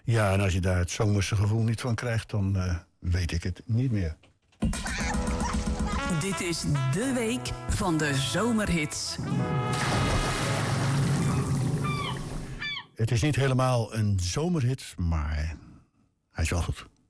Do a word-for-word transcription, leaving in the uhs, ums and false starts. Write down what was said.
Ja, en als je daar het zomerse gevoel niet van krijgt, dan uh, weet ik het niet meer. Dit is de week van de zomerhits. Het is niet helemaal een zomerhit, maar hij is wel goed.